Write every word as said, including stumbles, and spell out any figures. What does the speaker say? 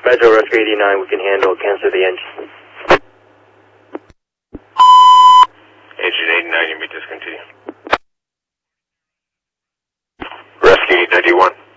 Metro Rescue eighty-nine, we can handle, cancel the engine. Engine eighty-nine, you may discontinue. Rescue eight ninety-one.